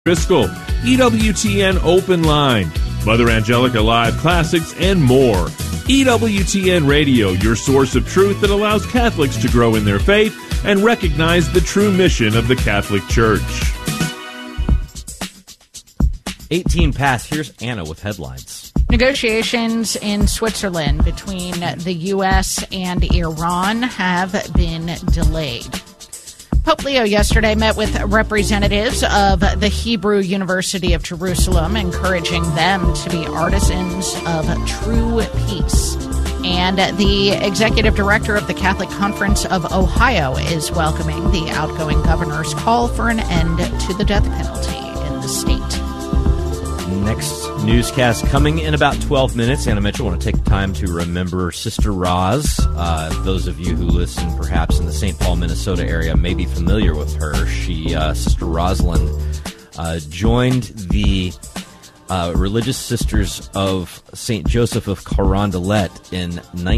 Driscoll, EWTN Open Line, Mother Angelica Live Classics, and more. EWTN Radio, your source of truth that allows Catholics to grow in their faith and recognize the true mission of the Catholic Church. 18 past. Here's Anna with headlines. Negotiations in Switzerland between the U.S. and Iran have been delayed. Pope Leo yesterday met with representatives of the Hebrew University of Jerusalem, encouraging them to be artisans of true peace. And the executive director of the Catholic Conference of Ohio is welcoming the outgoing governor's call for an end to the death penalty in the state. Next newscast coming in about 12 minutes. Anna Mitchell, I want to take time to remember Sister Roz. Those of you who listen perhaps in the St. Paul, Minnesota area may be familiar with her. Sister Rosalind, joined the Religious Sisters of St. Joseph of Carondelet in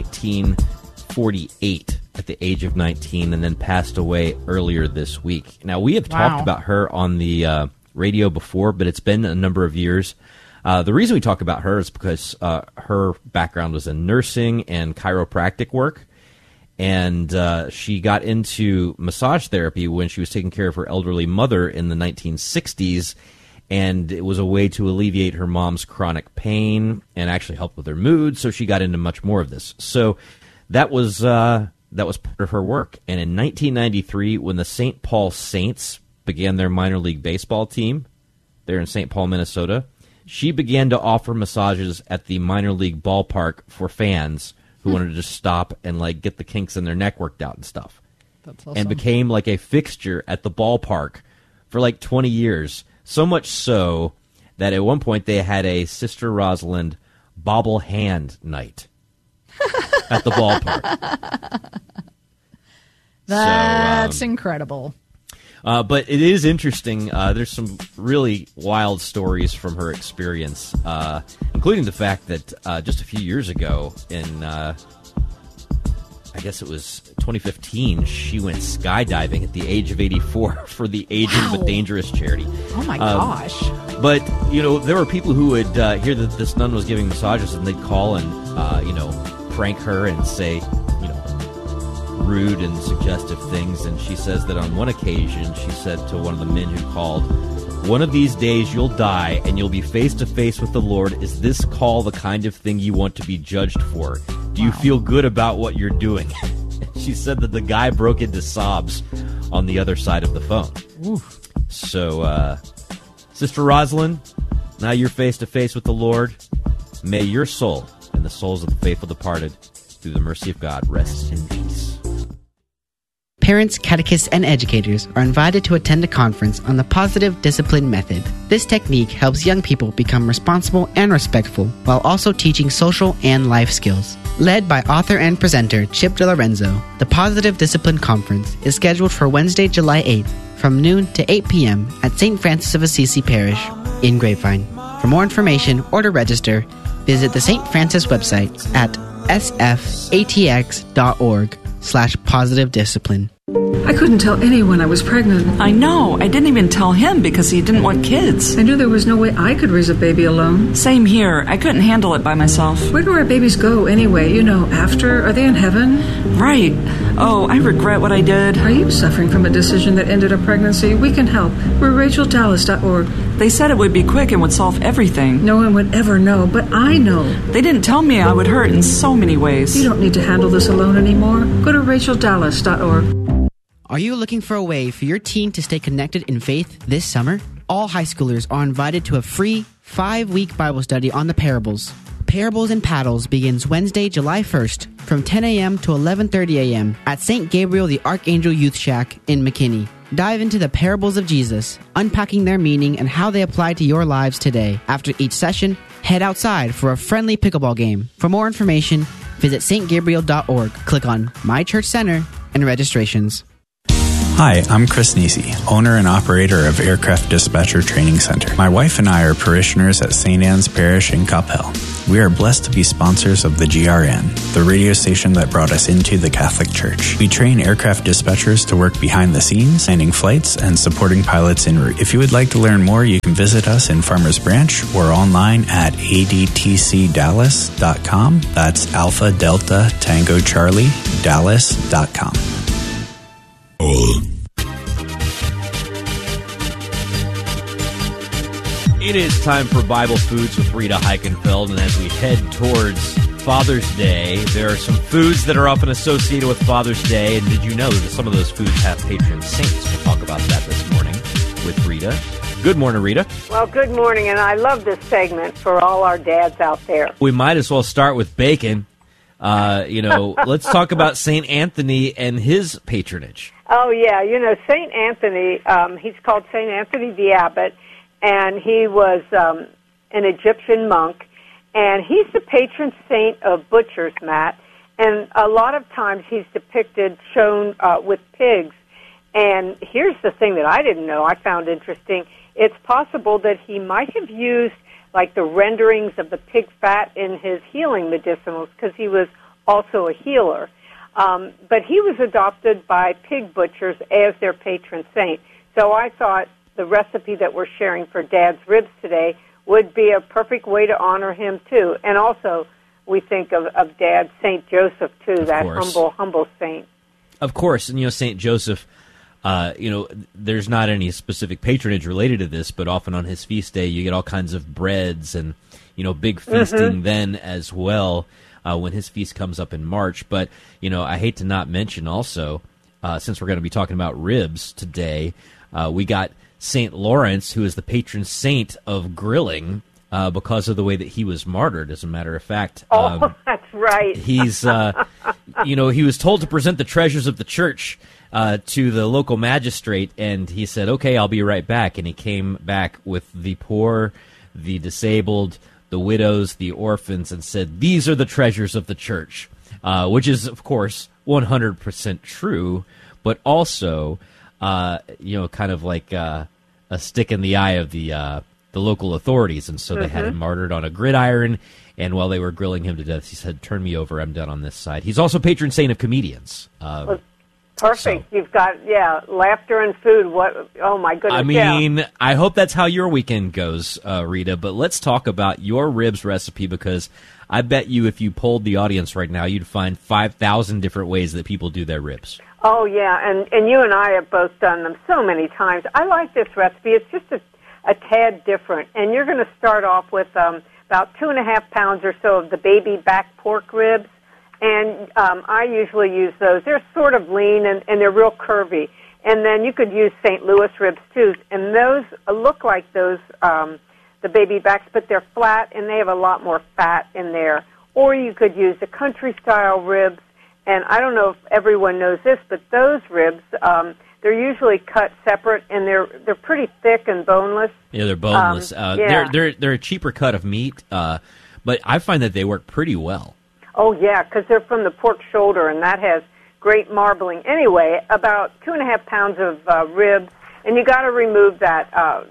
1948 at the age of 19 and then passed away earlier this week. Now, we have talked about her on the radio before, but it's been a number of years. The reason we talk about her is because her background was in nursing and chiropractic work, and she got into massage therapy when she was taking care of her elderly mother in the 1960s, and it was a way to alleviate her mom's chronic pain and actually help with her mood, so she got into much more of this. So that was part of her work. And in 1993, when the St. Paul Saints began their minor league baseball team there in St. Paul, Minnesota, she began to offer massages at the minor league ballpark for fans who wanted to just stop and get the kinks in their neck worked out and stuff. That's awesome. And became a fixture at the ballpark for 20 years. So much so that at one point they had a Sister Rosalind bobble hand night at the ballpark. That's incredible. But it is interesting. There's some really wild stories from her experience, including the fact that just a few years ago in, I guess it was 2015, she went skydiving at the age of 84 for the Aging But Dangerous charity. Oh, my gosh. But, there were people who would hear that this nun was giving massages, and they'd call and, prank her and say, rude and suggestive things. And she says that on one occasion she said to one of the men who called, "One of these days you'll die and you'll be face to face with the Lord. Is this call the kind of thing you want to be judged for? Do you feel good about what you're doing?" She said that the guy broke into sobs on the other side of the phone. Oof. So Sister Rosalind, now you're face to face with the Lord. May your soul and the souls of the faithful departed through the mercy of God rest in peace. Parents, catechists, and educators are invited to attend a conference on the Positive Discipline Method. This technique helps young people become responsible and respectful while also teaching social and life skills. Led by author and presenter Chip DeLorenzo, the Positive Discipline Conference is scheduled for Wednesday, July 8th from noon to 8 p.m. at St. Francis of Assisi Parish in Grapevine. For more information or to register, visit the St. Francis website at sfatx.org/positive discipline. I couldn't tell anyone I was pregnant. I know. I didn't even tell him because he didn't want kids. I knew there was no way I could raise a baby alone. Same here. I couldn't handle it by myself. Where do our babies go anyway? After? Are they in heaven? Right. Oh, I regret what I did. Are you suffering from a decision that ended a pregnancy? We can help. We're RachelDallas.org. They said it would be quick and would solve everything. No one would ever know, but I know. They didn't tell me I would hurt in so many ways. You don't need to handle this alone anymore. Go to RachelDallas.org. Are you looking for a way for your teen to stay connected in faith this summer? All high schoolers are invited to a free 5-week Bible study on the parables. Parables and Paddles begins Wednesday, July 1st from 10 a.m. to 11:30 a.m. at St. Gabriel the Archangel Youth Shack in McKinney. Dive into the parables of Jesus, unpacking their meaning and how they apply to your lives today. After each session, head outside for a friendly pickleball game. For more information, visit stgabriel.org. Click on My Church Center and registrations. Hi, I'm Chris Nisi, owner and operator of Aircraft Dispatcher Training Center. My wife and I are parishioners at St. Anne's Parish in Coppell. We are blessed to be sponsors of the GRN, the radio station that brought us into the Catholic Church. We train aircraft dispatchers to work behind the scenes, planning flights, and supporting pilots en route. If you would like to learn more, you can visit us in Farmers Branch or online at adtcdallas.com. That's Alpha Delta Tango Charlie Dallas.com. It is time for Bible Foods with Rita Heikenfeld, and as we head towards Father's Day, there are some foods that are often associated with Father's Day, and did you know that some of those foods have patron saints? We'll talk about that this morning with Rita. Good morning, Rita. Well, good morning, and I love this segment for all our dads out there. We might as well start with bacon. Let's talk about St. Anthony and his patronage. Oh, yeah. St. Anthony, he's called St. Anthony the Abbot, and he was an Egyptian monk, and he's the patron saint of butchers, Matt, and a lot of times he's shown with pigs. And here's the thing that I didn't know, I found interesting. It's possible that he might have used like the renderings of the pig fat in his healing medicinals because he was also a healer. But he was adopted by pig butchers as their patron saint. So I thought the recipe that we're sharing for Dad's Ribs today would be a perfect way to honor him, too. And also, we think of Dad, St. Joseph, too, that humble saint. Of course. And, St. Joseph, there's not any specific patronage related to this, but often on his feast day, you get all kinds of breads and, big feasting then as well when his feast comes up in March. But, I hate to not mention also, since we're going to be talking about ribs today, we got St. Lawrence, who is the patron saint of grilling because of the way that he was martyred, as a matter of fact. That's right. He's, he was told to present the treasures of the church to the local magistrate, and he said, okay, I'll be right back. And he came back with the poor, the disabled, the widows, the orphans, and said, these are the treasures of the church, which is, of course, 100% true, but also, kind of like a stick in the eye of the local authorities. And so they had him martyred on a gridiron, and while they were grilling him to death, he said, turn me over, I'm done on this side. He's also patron saint of comedians. Perfect. So. You've got, laughter and food. Oh, my goodness. I mean, I hope that's how your weekend goes, Rita, but let's talk about your ribs recipe, because I bet you if you polled the audience right now, you'd find 5,000 different ways that people do their ribs. Oh, yeah, and you and I have both done them so many times. I like this recipe. It's just a tad different, and you're going to start off with about 2.5 pounds or so of the baby back pork ribs, and I usually use those. They're sort of lean, and they're real curvy, and then you could use St. Louis ribs, too, and those look like those, the baby backs, but they're flat, and they have a lot more fat in there. Or you could use the country-style ribs. And I don't know if everyone knows this, but those ribs, they're usually cut separate, and they're pretty thick and boneless. Yeah, they're boneless. They're a cheaper cut of meat, but I find that they work pretty well. Oh, yeah, because they're from the pork shoulder, and that has great marbling. Anyway, about 2.5 pounds of ribs, and you got to remove that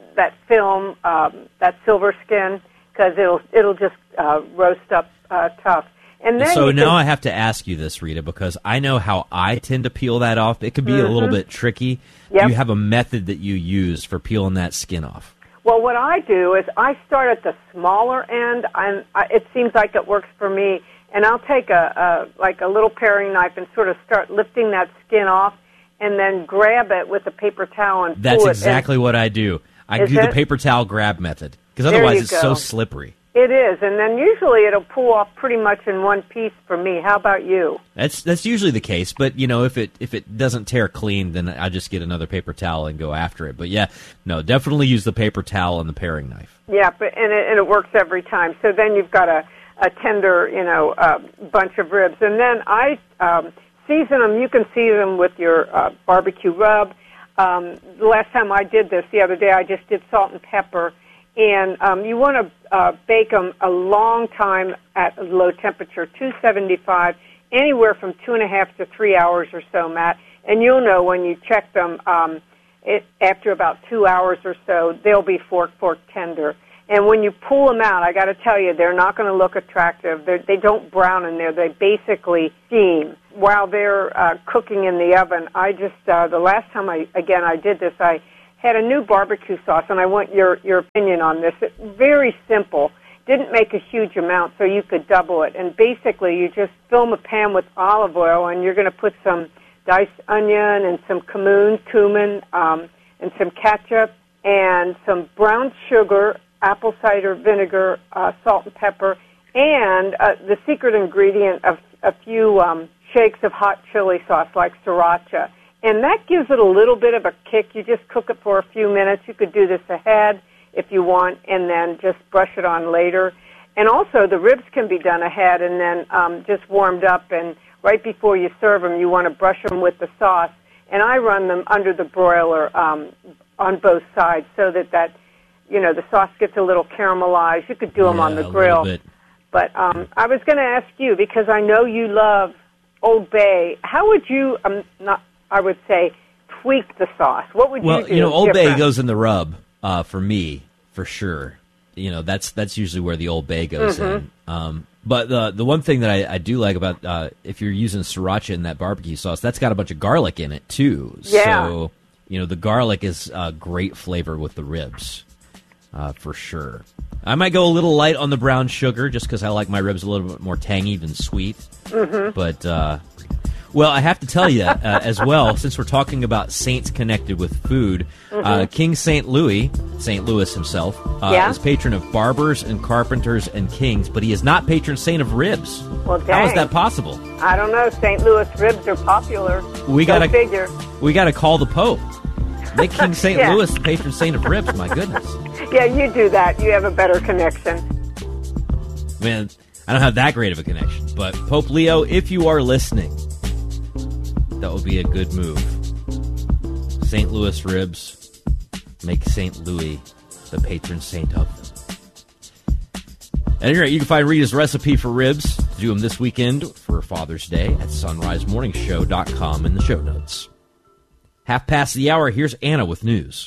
film, that silver skin, because it'll just roast up tough. And then so now I have to ask you this, Rita, because I know how I tend to peel that off. It can be a little bit tricky. Yep. You have a method that you use for peeling that skin off. Well, what I do is I start at the smaller end. It seems like it works for me, and I'll take a little paring knife and sort of start lifting that skin off, and then grab it with a paper towel and pull it. That's exactly what I do. I do the paper towel grab method, because otherwise it's so slippery. It is, and then usually it'll pull off pretty much in one piece for me. How about you? That's usually the case, but if it doesn't tear clean, then I just get another paper towel and go after it. But definitely use the paper towel and the paring knife. Yeah, but and it works every time. So then you've got a tender, bunch of ribs, and then I season them. You can season them with your barbecue rub. The last time I did this, the other day, I just did salt and pepper. And you want to bake them a long time at low temperature, 275, anywhere from 2.5 to 3 hours or so, Matt. And you'll know when you check them after about 2 hours or so, they'll be fork tender. And when you pull them out, I got to tell you, they're not going to look attractive. They don't brown in there. They basically steam. While they're cooking in the oven, I just, the last time I did this, I had a new barbecue sauce, and I want your opinion on this. It's very simple. Didn't make a huge amount, so you could double it. And basically, you just fill a pan with olive oil, and you're going to put some diced onion and some cumin, and some ketchup, and some brown sugar, apple cider vinegar, salt and pepper, and the secret ingredient of a few shakes of hot chili sauce like sriracha. And that gives it a little bit of a kick. You just cook it for a few minutes. You could do this ahead if you want, and then just brush it on later. And also, the ribs can be done ahead and then just warmed up, and right before you serve them, you want to brush them with the sauce. And I run them under the broiler on both sides so that the sauce gets a little caramelized. You could do them on the grill. But I was going to ask you, because I know you love Old Bay, how would you, tweak the sauce? What would you do? Well, Old Bay goes in the rub for me, for sure. That's usually where the Old Bay goes in. But the one thing that I do like about if you're using sriracha in that barbecue sauce, that's got a bunch of garlic in it, too. Yeah. So, the garlic is a great flavor with the ribs, for sure. I might go a little light on the brown sugar just because I like my ribs a little bit more tangy than sweet. Mm-hmm. But, I have to tell you as well, since we're talking about saints connected with food, King St. Louis himself, is patron of barbers and carpenters and kings, but he is not patron saint of ribs. Well, dang. How is that possible? I don't know. St. Louis ribs are popular. We got to call the Pope. Make King St. Louis the patron saint of ribs. My goodness. Yeah, you do that. You have a better connection. Man, I don't have that great of a connection. But Pope Leo, if you are listening, that would be a good move. St. Louis ribs, make St. Louis the patron saint of them. At any rate, you can find Rita's recipe for ribs to do them this weekend for Father's Day at sunrisemorningshow.com in the show notes. 1:30, here's Anna with news.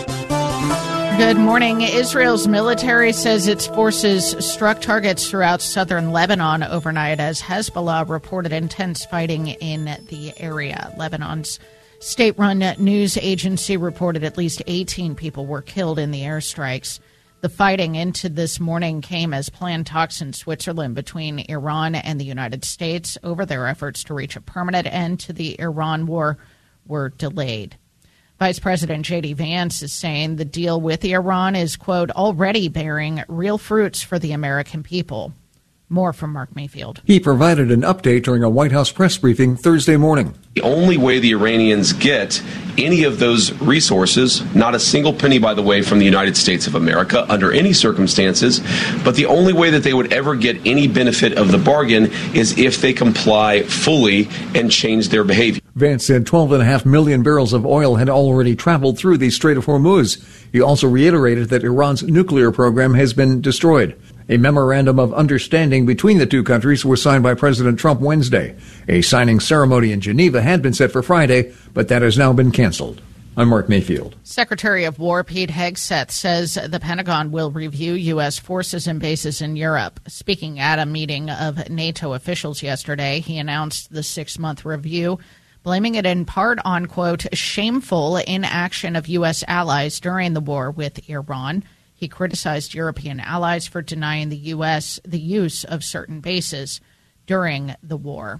Good morning. Israel's military says its forces struck targets throughout southern Lebanon overnight as Hezbollah reported intense fighting in the area. Lebanon's state-run news agency reported at least 18 people were killed in the airstrikes. The fighting into this morning came as planned talks in Switzerland between Iran and the United States over their efforts to reach a permanent end to the Iran war were delayed. Vice President J.D. Vance is saying the deal with Iran is, quote, already bearing real fruits for the American people. More from Mark Mayfield. He provided an update during a White House press briefing Thursday morning. The only way the Iranians get any of those resources, not a single penny, by the way, from the United States of America under any circumstances, but the only way that they would ever get any benefit of the bargain is if they comply fully and change their behavior. Vance said 12.5 million barrels of oil had already traveled through the Strait of Hormuz. He also reiterated that Iran's nuclear program has been destroyed. A memorandum of understanding between the two countries was signed by President Trump Wednesday. A signing ceremony in Geneva had been set for Friday, but that has now been canceled. I'm Mark Mayfield. Secretary of War Pete Hegseth says the Pentagon will review U.S. forces and bases in Europe. Speaking at a meeting of NATO officials yesterday, he announced the 6-month review, blaming it in part on, quote, shameful inaction of U.S. allies during the war with Iran. He criticized European allies for denying the U.S. the use of certain bases during the war.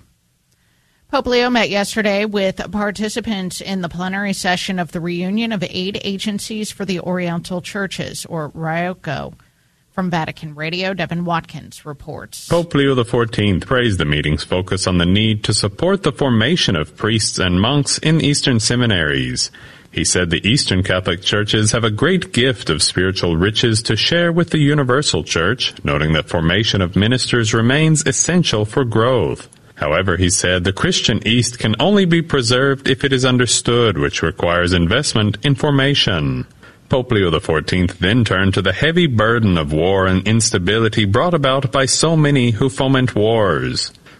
Pope Leo met yesterday with participants in the plenary session of the reunion of 8 agencies for the Oriental Churches, or RIOCO. From Vatican Radio, Devin Watkins reports. Pope Leo XIV praised the meeting's focus on the need to support the formation of priests and monks in Eastern seminaries. He said the Eastern Catholic churches have a great gift of spiritual riches to share with the Universal Church, noting that formation of ministers remains essential for growth. However, he said the Christian East can only be preserved if it is understood, which requires investment in formation. Pope Leo XIV then turned to the heavy burden of war and instability brought about by so many who foment wars.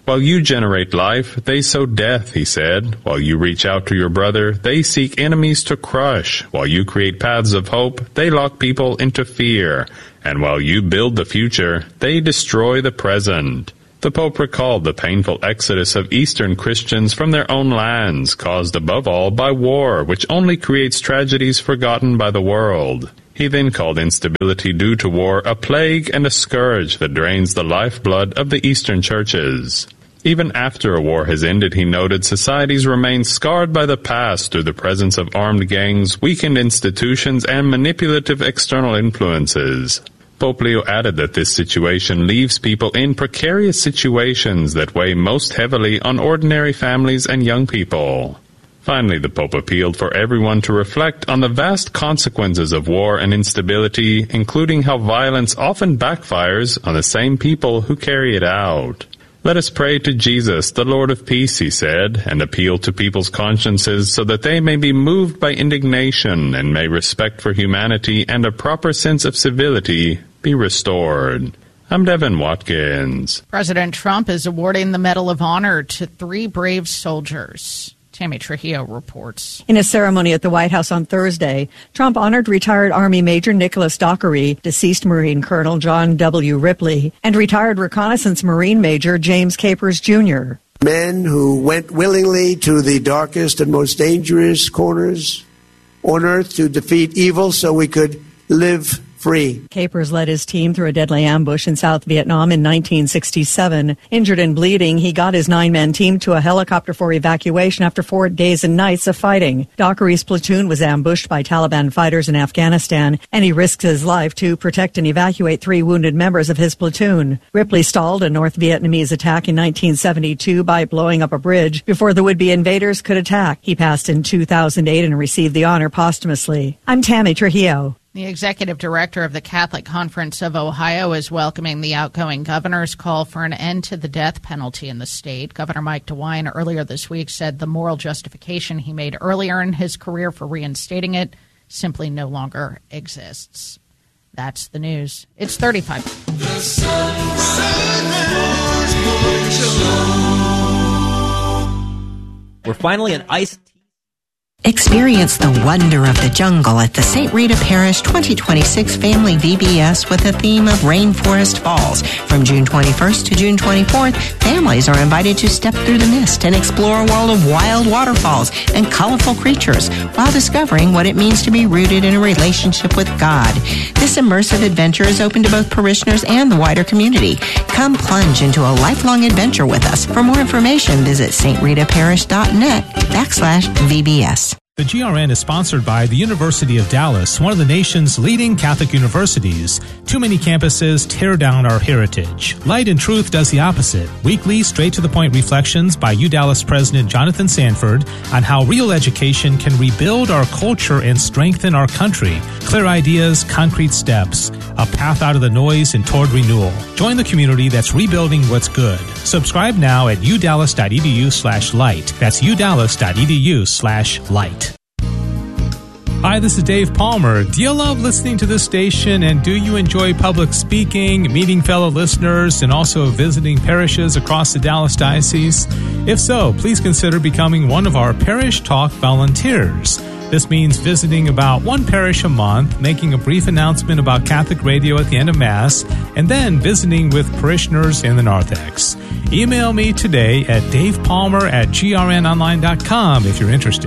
While you generate life, they sow death, he said. While you reach out to your brother, they seek enemies to crush. While you create paths of hope, they lock people into fear. And while you build the future, they destroy the present. The Pope recalled the painful exodus of Eastern Christians from their own lands, caused above all by war, which only creates tragedies forgotten by the world. He then called instability due to war a plague and a scourge that drains the lifeblood of the Eastern churches. Even after a war has ended, he noted, societies remain scarred by the past through the presence of armed gangs, weakened institutions, and manipulative external influences. Pope Leo added that this situation leaves people in precarious situations that weigh most heavily on ordinary families and young people. Finally, the Pope appealed for everyone to reflect on the vast consequences of war and instability, including how violence often backfires on the same people who carry it out. Let us pray to Jesus, the Lord of peace, he said, and appeal to people's consciences so that they may be moved by indignation and may respect for humanity and a proper sense of civility be restored. I'm Devin Watkins. President Trump is awarding the Medal of Honor to 3 brave soldiers. Tammy Trujillo reports. In a ceremony at the White House on Thursday, Trump honored retired Army Major Nicholas Dockery, deceased Marine Colonel John W. Ripley, and retired Reconnaissance Marine Major James Capers, Jr. Men who went willingly to the darkest and most dangerous corners on earth to defeat evil so we could live free. Capers led his team through a deadly ambush in South Vietnam in 1967. Injured and bleeding, he got his 9-man team to a helicopter for evacuation after 4 days and nights of fighting. Dockery's platoon was ambushed by Taliban fighters in Afghanistan, and he risked his life to protect and evacuate 3 wounded members of his platoon. Ripley stalled a North Vietnamese attack in 1972 by blowing up a bridge before the would-be invaders could attack. He passed in 2008 and received the honor posthumously. I'm Tammy Trujillo. The executive director of the Catholic Conference of Ohio is welcoming the outgoing governor's call for an end to the death penalty in the state. Governor Mike DeWine earlier this week said the moral justification he made earlier in his career for reinstating it simply no longer exists. That's the news. It's 35. The We're finally an iced Experience the wonder of the jungle at the St. Rita Parish 2026 Family VBS with the theme of Rainforest Falls. From June 21st to June 24th, families are invited to step through the mist and explore a world of wild waterfalls and colorful creatures while discovering what it means to be rooted in a relationship with God. This immersive adventure is open to both parishioners and the wider community. Come plunge into a lifelong adventure with us. For more information, visit stritaparish.net/VBS. The GRN is sponsored by the University of Dallas, one of the nation's leading Catholic universities. Too many campuses tear down our heritage. Light and Truth does the opposite. Weekly, straight-to-the-point reflections by UDallas President Jonathan Sanford on how real education can rebuild our culture and strengthen our country. Clear ideas, concrete steps, a path out of the noise and toward renewal. Join the community that's rebuilding what's good. Subscribe now at udallas.edu/light. That's udallas.edu/light. Hi, this is Dave Palmer. Do you love listening to this station, and do you enjoy public speaking, meeting fellow listeners, and also visiting parishes across the Dallas Diocese? If so, please consider becoming one of our Parish Talk volunteers. This means visiting about one parish a month, making a brief announcement about Catholic radio at the end of Mass, and then visiting with parishioners in the narthex. Email me today at davepalmer@grnonline.com if you're interested.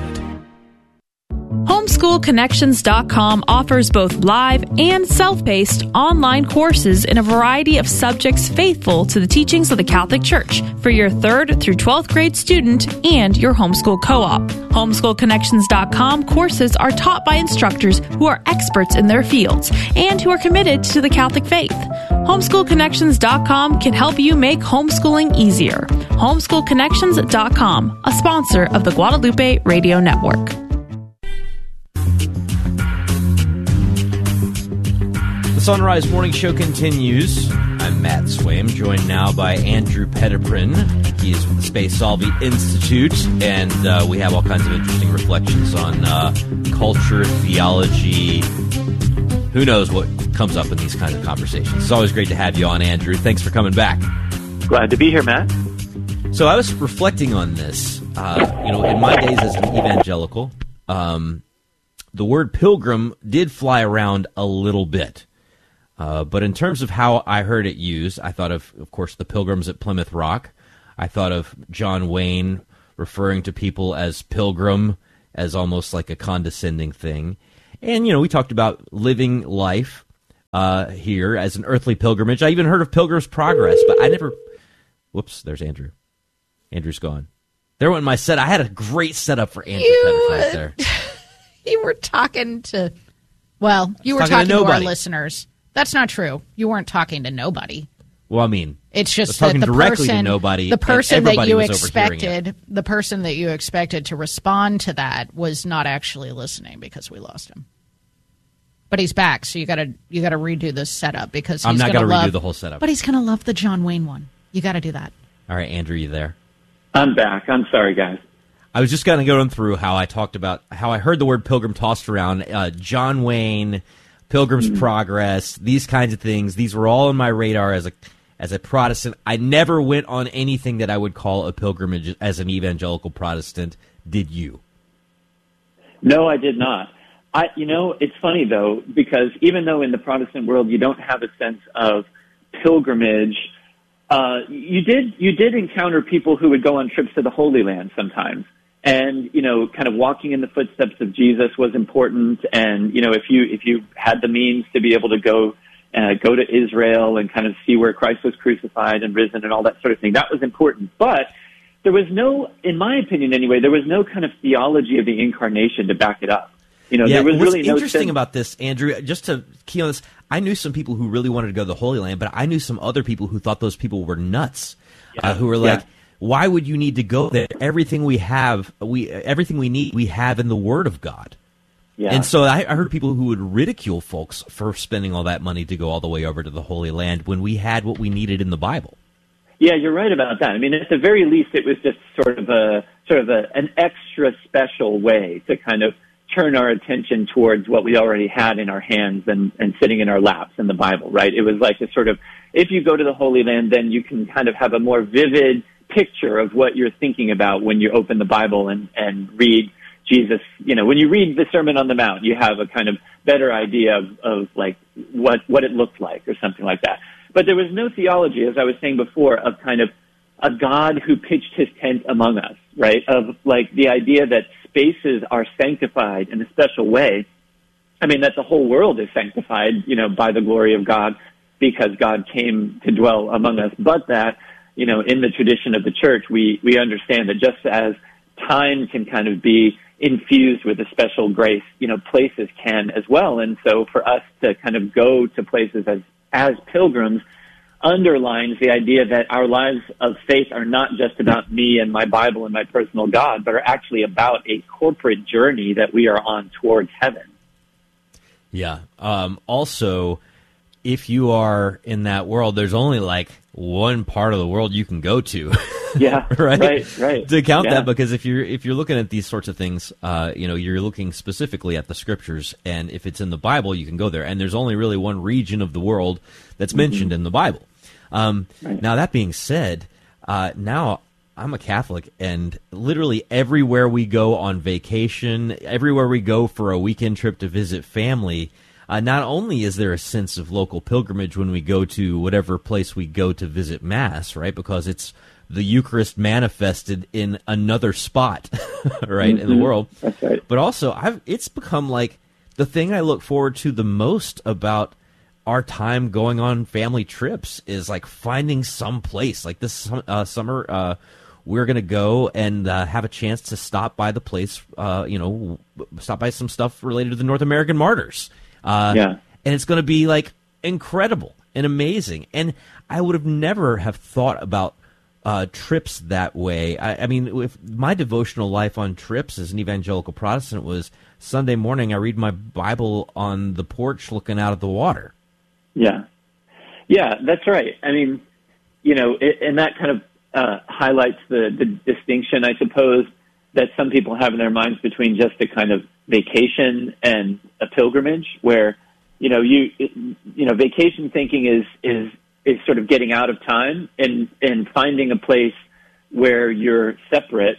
HomeschoolConnections.com offers both live and self-paced online courses in a variety of subjects faithful to the teachings of the Catholic Church for your 3rd through 12th grade student and your homeschool co-op. HomeschoolConnections.com courses are taught by instructors who are experts in their fields and who are committed to the Catholic faith. HomeschoolConnections.com can help you make homeschooling easier. HomeschoolConnections.com, a sponsor of the Guadalupe Radio Network. Sunrise Morning Show continues. I'm Matt Swaim, joined now by Andrew Petiprin. He is with the Space Solvi Institute, and we have all kinds of interesting reflections on culture, theology. Who knows what comes up in these kinds of conversations. It's always great to have you on, Andrew. Thanks for coming back. Glad to be here, Matt. So I was reflecting on this. In my days as an evangelical, the word pilgrim did fly around a little bit. But in terms of how I heard it used, I thought of course, the Pilgrims at Plymouth Rock. I thought of John Wayne referring to people as pilgrim as almost like a condescending thing. And, we talked about living life here as an earthly pilgrimage. I even heard of Pilgrim's Progress, but I never... Whoops, there's Andrew. Andrew's gone. There went my set. I had a great setup for Andrew right there. You were talking to... Well, you were talking to our listeners. That's not true. You weren't talking to nobody. Well, I mean, it's just talking that directly to nobody. The person that you expected to respond to that was not actually listening because we lost him. But he's back, so you got to redo this setup because he's I'm not going to redo the whole setup. But he's going to love the John Wayne one. You got to do that. All right, Andrew, you there? I'm back. I'm sorry, guys. I was just going to go through how I talked about how I heard the word pilgrim tossed around. John Wayne, Pilgrim's Progress, these kinds of things. These were all on my radar as a Protestant. I never went on anything that I would call a pilgrimage as an evangelical Protestant. Did you? No, I did not. It's funny, though, because even though in the Protestant world you don't have a sense of pilgrimage, you did encounter people who would go on trips to the Holy Land sometimes. And, kind of walking in the footsteps of Jesus was important. And, if you had the means to be able to go to Israel and kind of see where Christ was crucified and risen and all that sort of thing, that was important. But there was no, in my opinion anyway, there was no kind of theology of the incarnation to back it up. There was really no interesting about this, Andrew, just to key on this, I knew some people who really wanted to go to the Holy Land, but I knew some other people who thought those people were nuts, who were like, why would you need to go there? Everything we need, we have in the Word of God. Yeah. And so I heard people who would ridicule folks for spending all that money to go all the way over to the Holy Land when we had what we needed in the Bible. Yeah, you're right about that. I mean, at the very least, it was just sort of an extra special way to kind of turn our attention towards what we already had in our hands and sitting in our laps in the Bible, right? It was like a sort of, if you go to the Holy Land, then you can kind of have a more vivid picture of what you're thinking about when you open the Bible and read Jesus. When you read the Sermon on the Mount, you have a kind of better idea of like what it looked like or something like that. But there was no theology, as I was saying before, of kind of a God who pitched his tent among us, right? Of like the idea that spaces are sanctified in a special way. I mean, that the whole world is sanctified, by the glory of God because God came to dwell among us. But that, in the tradition of the church, we understand that just as time can kind of be infused with a special grace, places can as well. And so for us to kind of go to places as pilgrims underlines the idea that our lives of faith are not just about me and my Bible and my personal God, but are actually about a corporate journey that we are on towards heaven. Yeah. Also, if you are in that world, there's only like one part of the world you can go to. Yeah. right. To count that, because if you're looking at these sorts of things, you're looking specifically at the scriptures, and if it's in the Bible, you can go there. And there's only really one region of the world that's mentioned in the Bible. Now, that being said, now I'm a Catholic, and literally everywhere we go on vacation, everywhere we go for a weekend trip to visit family, not only is there a sense of local pilgrimage when we go to whatever place we go to visit Mass, right? Because it's the Eucharist manifested in another spot, right, in the world. That's right. But also, it's become like the thing I look forward to the most about our time going on family trips is like finding some place. Like this summer, we're going to go and have a chance to stop by the place, stop by some stuff related to the North American martyrs. And it's going to be like incredible and amazing. And I would have never have thought about trips that way. I mean, if my devotional life on trips as an evangelical Protestant was Sunday morning, I read my Bible on the porch looking out at the water. Yeah, that's right. I mean, and that kind of highlights the distinction, I suppose, that some people have in their minds between just a kind of vacation and a pilgrimage, where vacation thinking is sort of getting out of time and finding a place where you're separate,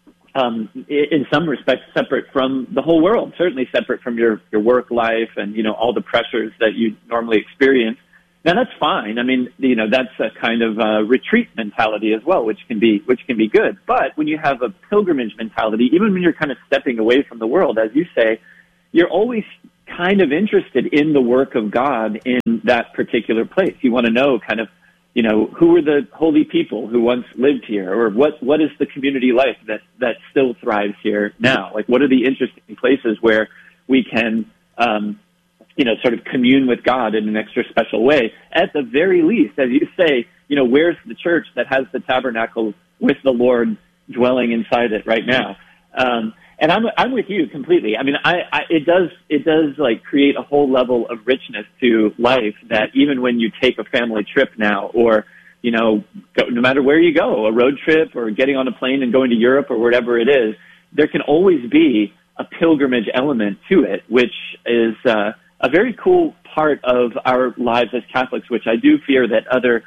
in some respects separate from the whole world, certainly separate from your work life and, all the pressures that you normally experience. Now that's fine. I mean, that's a kind of retreat mentality as well, which can be good. But when you have a pilgrimage mentality, even when you're kind of stepping away from the world, as you say, you're always kind of interested in the work of God in that particular place. You want to know kind of, who are the holy people who once lived here, or what is the community life that still thrives here now? Like, what are the interesting places where we can, sort of commune with God in an extra special way? At the very least, as you say, where's the church that has the tabernacle with the Lord dwelling inside it right now? And I'm with you completely. I mean, it does like create a whole level of richness to life that even when you take a family trip now, or, no matter where you go, a road trip or getting on a plane and going to Europe or whatever it is, there can always be a pilgrimage element to it, which is a very cool part of our lives as Catholics, which I do fear that other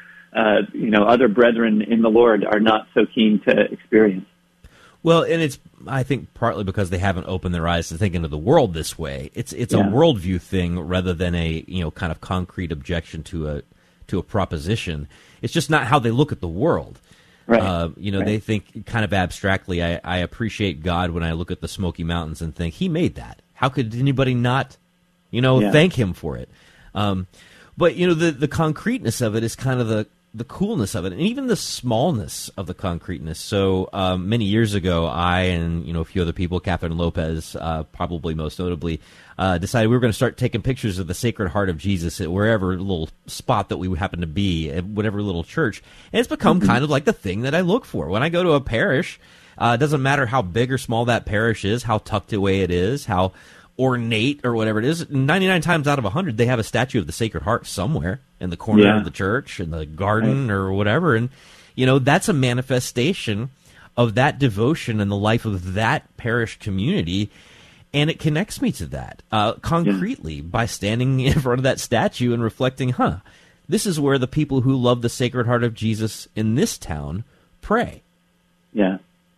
brethren in the Lord are not so keen to experience. Well, and it's, I think, partly because they haven't opened their eyes to thinking of the world this way. It's a worldview thing rather than a kind of concrete objection to a proposition. It's just not how they look at the world. Right. They think kind of abstractly. I appreciate God when I look at the Smoky Mountains and think He made that. How could anybody not, thank Him for it? But the concreteness of it is kind of the coolness of it, and even the smallness of the concreteness. So many years ago, I and a few other people, Catherine Lopez, probably most notably, decided we were going to start taking pictures of the Sacred Heart of Jesus at wherever little spot that we would happen to be, at whatever little church. And it's become kind of like the thing that I look for. When I go to a parish, it doesn't matter how big or small that parish is, how tucked away it is, how ornate or whatever it is, 99 times out of 100 they have a statue of the Sacred Heart somewhere in the corner of the church, in the garden or whatever, and that's a manifestation of that devotion and the life of that parish community, and it connects me to that concretely by standing in front of that statue and reflecting, this is where the people who love the Sacred Heart of Jesus in this town pray. Yeah,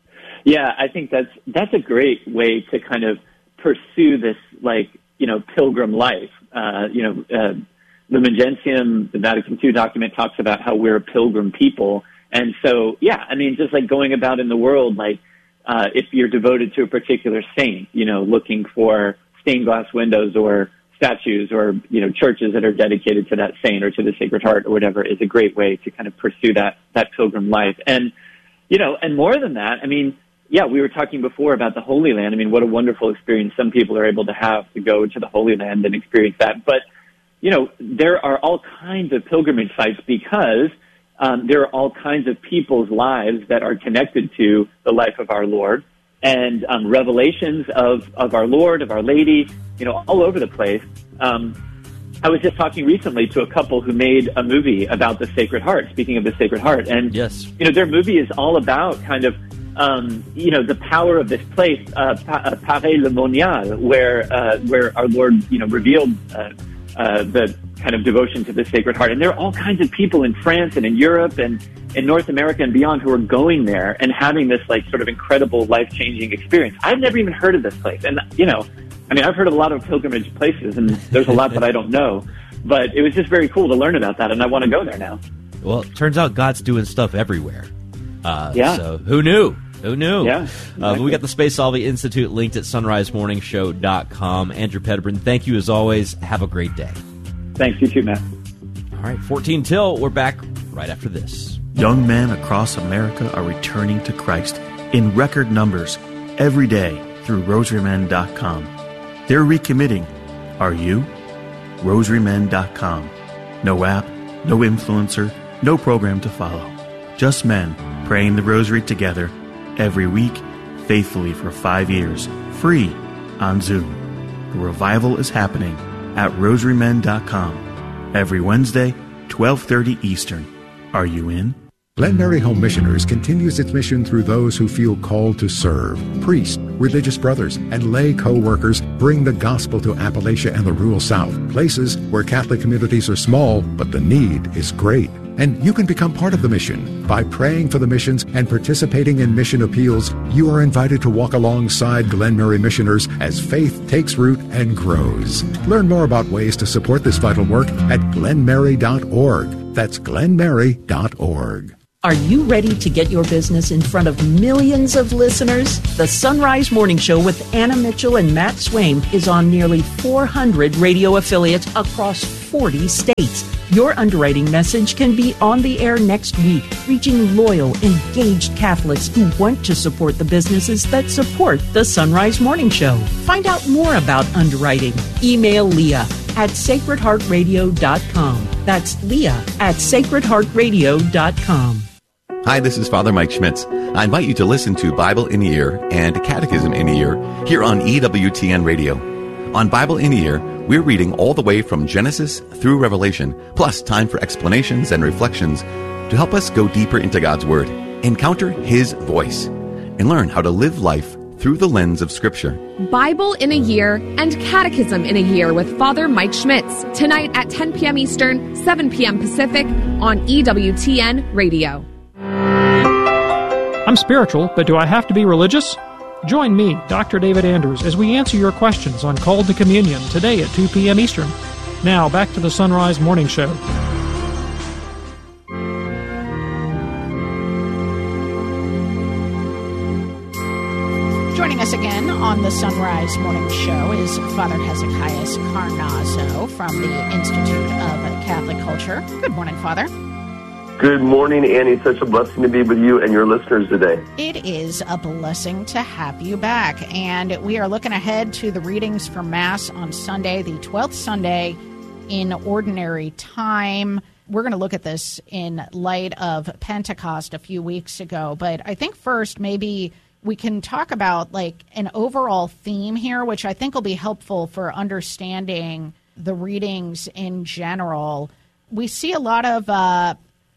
I think that's a great way to kind of pursue this, pilgrim life. Lumen Gentium, the Vatican II document, talks about how we're a pilgrim people. And so, just like going about in the world, if you're devoted to a particular saint, looking for stained glass windows or statues or, churches that are dedicated to that saint or to the Sacred Heart or whatever, is a great way to kind of pursue that pilgrim life. And, and more than that, we were talking before about the Holy Land. What a wonderful experience some people are able to have to go to the Holy Land and experience that. But, there are all kinds of pilgrimage sites because there are all kinds of people's lives that are connected to the life of our Lord, and revelations of our Lord, of Our Lady, all over the place. I was just talking recently to a couple who made a movie about the Sacred Heart, speaking of the Sacred Heart. And, their movie is all about kind of, the power of this place, Paray-le-Monial, where our Lord, revealed the kind of devotion to the Sacred Heart. And there are all kinds of people in France and in Europe and in North America and beyond who are going there and having this sort of incredible life-changing experience. I've never even heard of this place. And, I've heard of a lot of pilgrimage places, and there's a lot that I don't know. But it was just very cool to learn about that, and I want to go there now. Well, it turns out God's doing stuff everywhere. So who knew? Who knew? Yeah. We got the Space Salvi Institute linked at sunrisemorningshow.com. Andrew Petterburn, thank you as always. Have a great day. Thanks, you too, Matt. All right, 14 till. We're back right after this. Young men across America are returning to Christ in record numbers every day through rosarymen.com. They're recommitting. Are you? rosarymen.com. No app, no influencer, no program to follow. Just men praying the rosary together every week, faithfully for 5 years, free on Zoom. The revival is happening at rosarymen.com every Wednesday, 12:30 Eastern. Are you in? Glen Mary Home Missioners continues its mission through those who feel called to serve. Priests, religious brothers, and lay co-workers bring the gospel to Appalachia and the rural South, places where Catholic communities are small, but the need is great. And you can become part of the mission. By praying for the missions and participating in mission appeals, you are invited to walk alongside Glen Mary missioners as faith takes root and grows. Learn more about ways to support this vital work at glenmary.org. That's glenmary.org. Are you ready to get your business in front of millions of listeners? The Sunrise Morning Show with Anna Mitchell and Matt Swaim is on nearly 400 radio affiliates across 40 states. Your underwriting message can be on the air next week, reaching loyal, engaged Catholics who want to support the businesses that support the Sunrise Morning Show. Find out more about underwriting. Email Leah at sacredheartradio.com. That's Leah at sacredheartradio.com. Hi, this is Father Mike Schmitz. I invite you to listen to Bible in a Year and Catechism in a Year here on EWTN Radio. On Bible in a Year, we're reading all the way from Genesis through Revelation, plus time for explanations and reflections to help us go deeper into God's Word, encounter His voice, and learn how to live life through the lens of Scripture. Bible in a Year and Catechism in a Year with Father Mike Schmitz, tonight at 10 p.m. Eastern, 7 p.m. Pacific on EWTN Radio. I'm spiritual, but do I have to be religious? Join me, Dr. David Andrews, as we answer your questions on Called to Communion today at 2 p.m. Eastern. Now, back to the Sunrise Morning Show. Joining us again on the Sunrise Morning Show is Father Hezekias Carnazzo from the Institute of Catholic Culture. Good morning, Father. Good morning, Annie. Such a blessing to be with you and your listeners today. It is a blessing to have you back. And we are looking ahead to the readings for Mass on Sunday, the 12th Sunday in Ordinary Time. We're going to look at this in light of Pentecost a few weeks ago. But I think first maybe we can talk about like an overall theme here, which I think will be helpful for understanding the readings in general. We see a lot of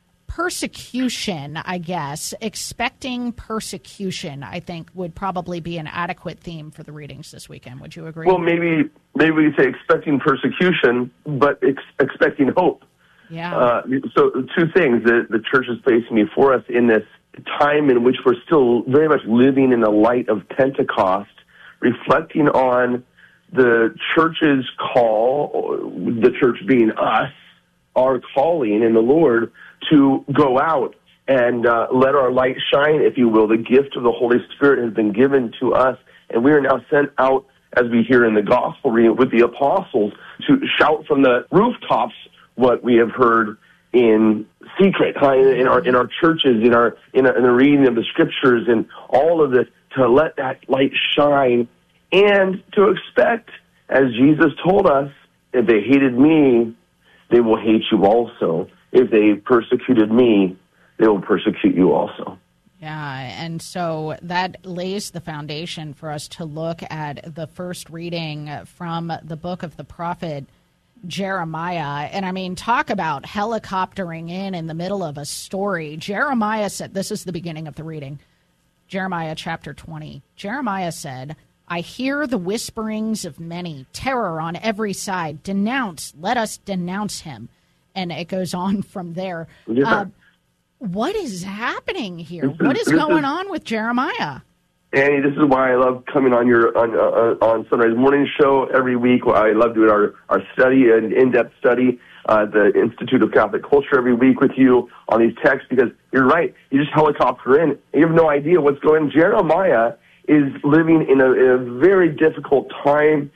persecution, I guess. Expecting persecution, I think, would probably be an adequate theme for the readings this weekend. Would you agree? Well, maybe we say expecting persecution, but expecting hope. Yeah. So two things that the church is placing before us in this time in which we're still very much living in the light of Pentecost, reflecting on the church's call, the church being us, our calling in the Lord to go out and let our light shine, if you will. The gift of the Holy Spirit has been given to us, and we are now sent out, as we hear in the gospel reading, with the apostles to shout from the rooftops what we have heard in secret, in our churches, in the reading of the Scriptures, and all of this, to let that light shine, and to expect, as Jesus told us, if they hated me, they will hate you also. If they persecuted me, they will persecute you also. Yeah, and so that lays the foundation for us to look at the first reading from the book of the prophet Jeremiah. And I mean, talk about helicoptering in the middle of a story. Jeremiah said, this is the beginning of the reading, Jeremiah chapter 20. Jeremiah said, I hear the whisperings of many, terror on every side. Denounce, let us denounce him. And it goes on from there. Yeah. What is happening here? What is going on with Jeremiah? Annie, this is why I love coming on your on Sunrise Morning Show every week. I love doing our study, an in-depth study, the Institute of Catholic Culture every week with you on these texts, because you're right. You just helicopter in. You have no idea what's going on. Jeremiah is living in a very difficult time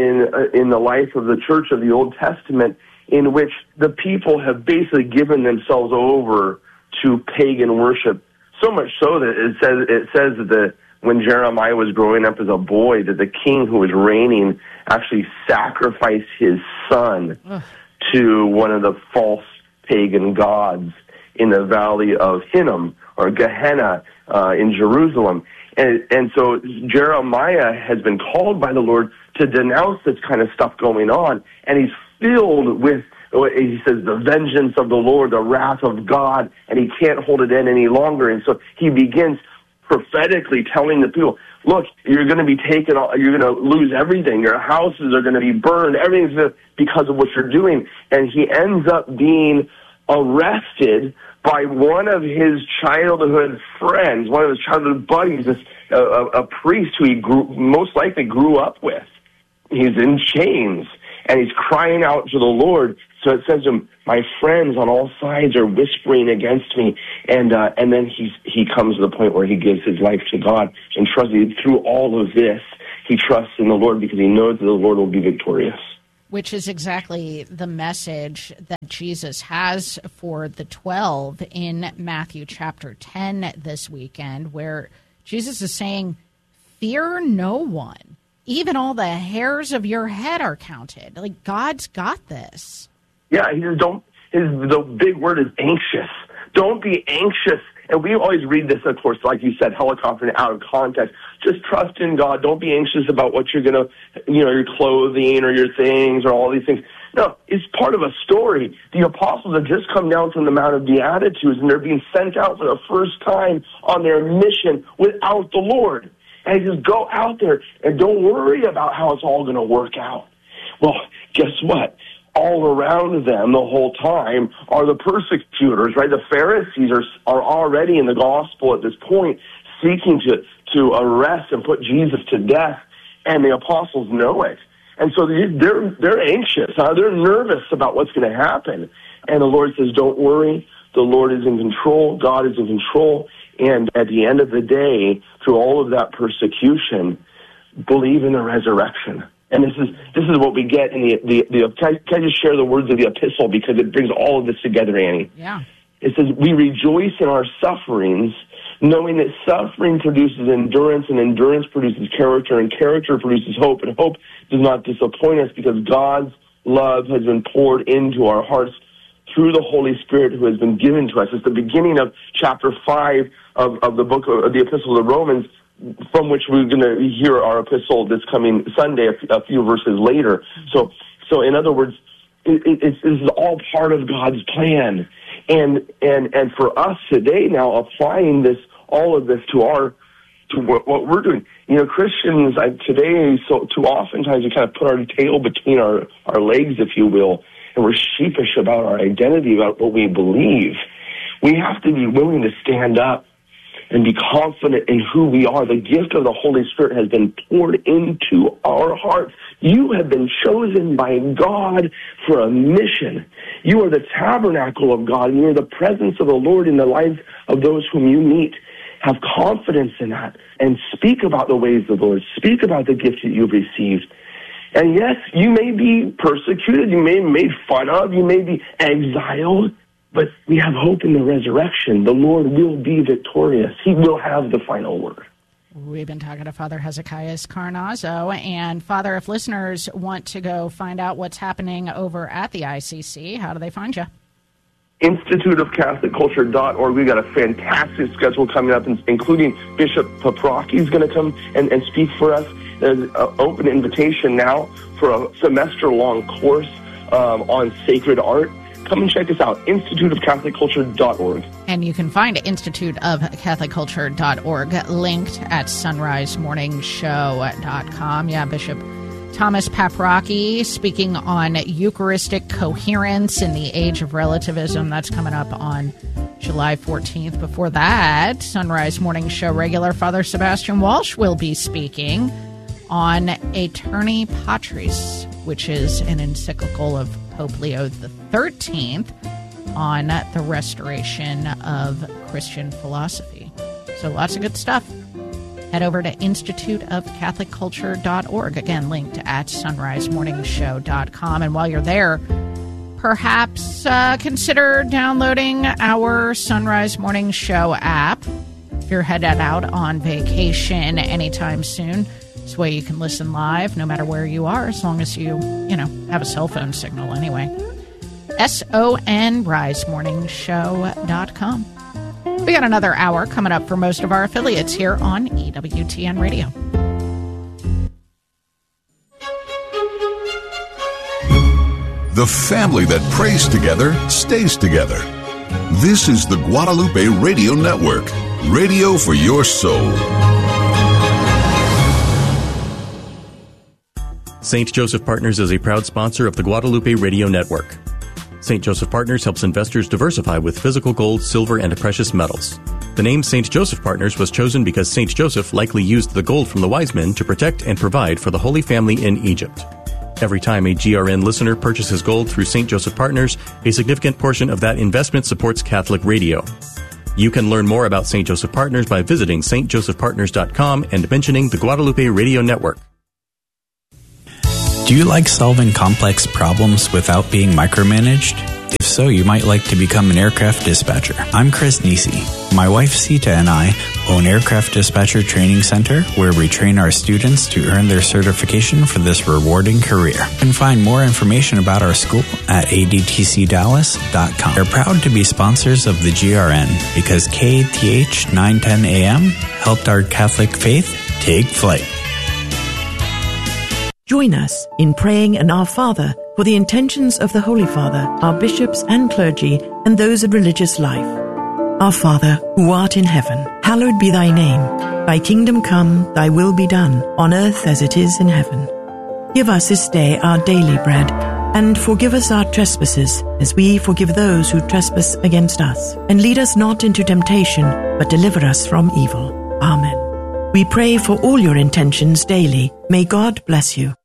in the life of the church of the Old Testament, in which the people have basically given themselves over to pagan worship, so much so that it says that when Jeremiah was growing up as a boy, that the king who was reigning actually sacrificed his son to one of the false pagan gods in the valley of Hinnom, or Gehenna, in Jerusalem. And so Jeremiah has been called by the Lord to denounce this kind of stuff going on, and he's filled with, he says, the vengeance of the Lord, the wrath of God, and he can't hold it in any longer. And so he begins prophetically telling the people, look, you're going to be taken, you're going to lose everything. Your houses are going to be burned. Everything's because of what you're doing. And he ends up being arrested by one of his childhood friends, one of his childhood buddies, a priest who he most likely grew up with. He's in chains, and he's crying out to the Lord. So it says to him, my friends on all sides are whispering against me. And then he comes to the point where he gives his life to God and trusts through all of this. He trusts in the Lord because he knows that the Lord will be victorious. Which is exactly the message that Jesus has for the 12 in Matthew chapter 10 this weekend, where Jesus is saying, fear no one. Even all the hairs of your head are counted. Like, God's got this. Yeah, he says, the big word is anxious. Don't be anxious. And we always read this, of course, like you said, helicoptering out of context. Just trust in God. Don't be anxious about what you're going to, your clothing or your things or all these things. No, it's part of a story. The apostles have just come down from the Mount of Beatitudes, and they're being sent out for the first time on their mission without the Lord. And he says, go out there and don't worry about how it's all going to work out. Well, guess what? All around them the whole time are the persecutors, right? The Pharisees are already in the gospel at this point, seeking to arrest and put Jesus to death, and the apostles know it. And so they're anxious. They're nervous about what's going to happen. And the Lord says, don't worry. The Lord is in control. God is in control. And at the end of the day, through all of that persecution, believe in the resurrection. And this is what we get in can I just share the words of the epistle, because it brings all of this together, Annie? Yeah. It says, we rejoice in our sufferings, knowing that suffering produces endurance, and endurance produces character, and character produces hope, and hope does not disappoint us because God's love has been poured into our hearts through the Holy Spirit who has been given to us. It's the beginning of chapter 5 of the book of the Epistle of the Romans, from which we're going to hear our epistle this coming Sunday, a few verses later. So in other words, this is all part of God's plan. And for us today now, applying all of this to what we're doing. Christians today, so too oftentimes we kind of put our tail between our legs, if you will, and we're sheepish about our identity, about what we believe. We have to be willing to stand up and be confident in who we are. The gift of the Holy Spirit has been poured into our hearts. You have been chosen by God for a mission. You are the tabernacle of God, and you are the presence of the Lord in the lives of those whom you meet. Have confidence in that, and speak about the ways of the Lord. Speak about the gift that you've received. And yes, you may be persecuted, you may be made fun of, you may be exiled, but we have hope in the resurrection. The Lord will be victorious. He will have the final word. We've been talking to Father Hezekiah Carnazzo. And, Father, if listeners want to go find out what's happening over at the ICC, how do they find you? InstituteofCatholicCulture.org. We've got a fantastic schedule coming up, including Bishop Paprocki is going to come and speak for us. There's an open invitation now for a semester-long course on sacred art. Come and check us out, InstituteofCatholicCulture.org. And you can find InstituteofCatholicCulture.org linked at sunrisemorningshow.com. Yeah, Bishop Thomas Paprocki speaking on Eucharistic coherence in the age of relativism. That's coming up on July 14th. Before that, Sunrise Morning Show regular Father Sebastian Walsh will be speaking on Aeterni Patris, which is an encyclical of Pope Leo XIII on the restoration of Christian philosophy. So lots of good stuff. Head over to instituteofcatholicculture.org, again linked at sunrisemorningshow.com. And while you're there, perhaps consider downloading our Sunrise Morning Show app if you're headed out on vacation anytime soon. This way you can listen live no matter where you are, as long as you have a cell phone signal anyway. SONRiseMorningshow.com. We got another hour coming up for most of our affiliates here on EWTN Radio. The family that prays together stays together. This is the Guadalupe Radio Network, radio for your soul. St. Joseph Partners is a proud sponsor of the Guadalupe Radio Network. St. Joseph Partners helps investors diversify with physical gold, silver, and precious metals. The name St. Joseph Partners was chosen because St. Joseph likely used the gold from the wise men to protect and provide for the Holy Family in Egypt. Every time a GRN listener purchases gold through St. Joseph Partners, a significant portion of that investment supports Catholic radio. You can learn more about St. Joseph Partners by visiting stjosephpartners.com and mentioning the Guadalupe Radio Network. Do you like solving complex problems without being micromanaged? If so, you might like to become an aircraft dispatcher. I'm Chris Nisi. My wife Sita and I own Aircraft Dispatcher Training Center, where we train our students to earn their certification for this rewarding career. You can find more information about our school at adtcdallas.com. We're proud to be sponsors of the GRN because KATH 910 AM helped our Catholic faith take flight. Join us in praying an Our Father for the intentions of the Holy Father, our bishops and clergy, and those of religious life. Our Father, who art in heaven, hallowed be thy name. Thy kingdom come, thy will be done, on earth as it is in heaven. Give us this day our daily bread, and forgive us our trespasses, as we forgive those who trespass against us. And lead us not into temptation, but deliver us from evil. Amen. We pray for all your intentions daily. May God bless you.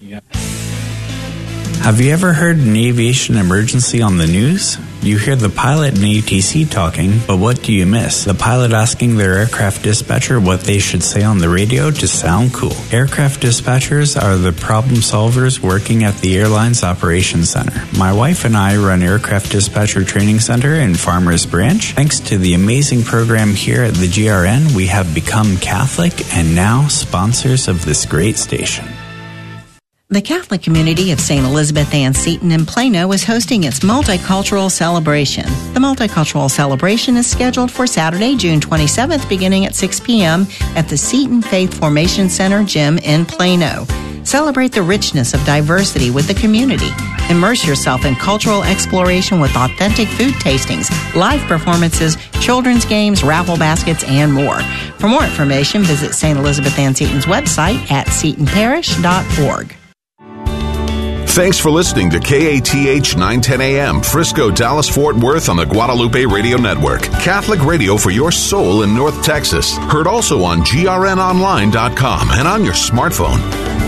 Have you ever heard an aviation emergency on the news? You hear the pilot and ATC talking, but what do you miss? The pilot asking their aircraft dispatcher what they should say on the radio to sound cool. Aircraft dispatchers are the problem solvers working at the airline's operations center. My wife and I run Aircraft Dispatcher Training Center in Farmers Branch. Thanks to the amazing program here at the GRN, we have become Catholic and now sponsors of this great station. The Catholic community of St. Elizabeth Ann Seton in Plano is hosting its Multicultural Celebration. The Multicultural Celebration is scheduled for Saturday, June 27th, beginning at 6 p.m. at the Seton Faith Formation Center Gym in Plano. Celebrate the richness of diversity with the community. Immerse yourself in cultural exploration with authentic food tastings, live performances, children's games, raffle baskets, and more. For more information, visit St. Elizabeth Ann Seton's website at setonparish.org. Thanks for listening to KATH 910 AM, Frisco, Dallas, Fort Worth on the Guadalupe Radio Network. Catholic radio for your soul in North Texas. Heard also on grnonline.com and on your smartphone.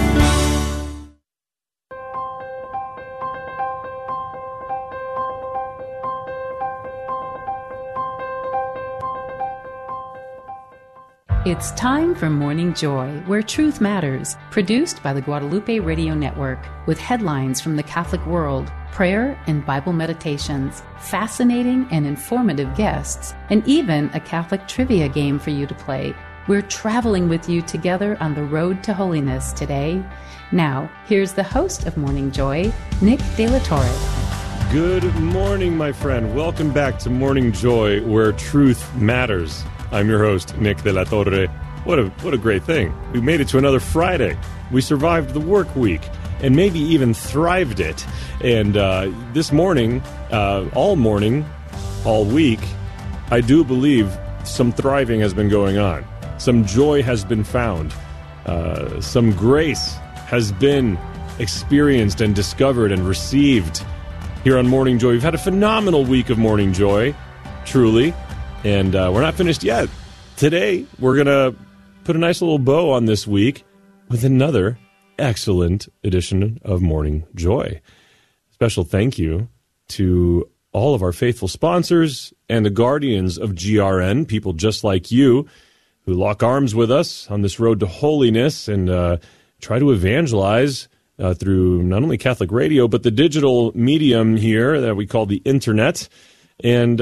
It's time for Morning Joy, where truth matters, produced by the Guadalupe Radio Network, with headlines from the Catholic world, prayer and Bible meditations, fascinating and informative guests, and even a Catholic trivia game for you to play. We're traveling with you together on the road to holiness today. Now, here's the host of Morning Joy, Nick De La Torre. Good morning, my friend. Welcome back to Morning Joy, where truth matters. I'm your host, Nick De La Torre. What a great thing. We made it to another Friday. We survived the work week and maybe even thrived it. And this morning, all week, I do believe some thriving has been going on. Some joy has been found. Some grace has been experienced and discovered and received here on Morning Joy. We've had a phenomenal week of Morning Joy, truly. And we're not finished yet. Today, we're going to put a nice little bow on this week with another excellent edition of Morning Joy. Special thank you to all of our faithful sponsors and the guardians of GRN, people just like you who lock arms with us on this road to holiness and try to evangelize through not only Catholic radio, but the digital medium here that we call the internet. And